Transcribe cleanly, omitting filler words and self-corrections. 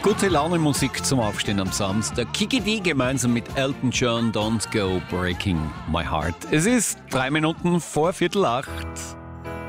Gute Laune Musik zum Aufstehen am Samstag. Kiki D gemeinsam mit Elton John, Don't Go Breaking My Heart. Es ist 3 Minuten vor 7:45.